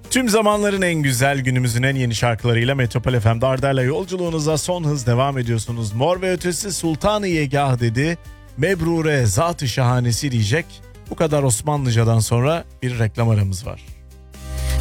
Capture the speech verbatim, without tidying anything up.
Tüm zamanların en güzel, günümüzün en yeni şarkılarıyla Metropol F M'de Arda'yla yolculuğunuza son hız devam ediyorsunuz. Mor ve Ötesi Sultan-ı Yegah dedi. Mebrure zat-ı şahanesi diyecek. Bu kadar Osmanlıcadan sonra bir reklam aramız var.